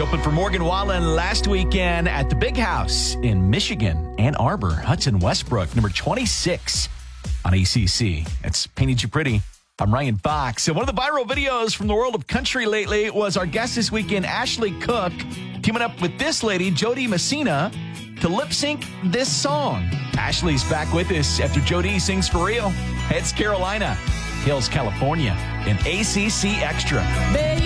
opened for Morgan Wallen last weekend at the Big House in Michigan, Ann Arbor. Hudson Westbrook, number 26 on ACC. It's Painted You Pretty. I'm Ryan Fox. And one of the viral videos from the world of country lately was our guest this weekend, Ashley Cook, teaming up with this lady, Jody Messina, to lip sync this song. Ashley's back with us after Jody sings for real. It's Carolina, Hills, California, in ACC Extra.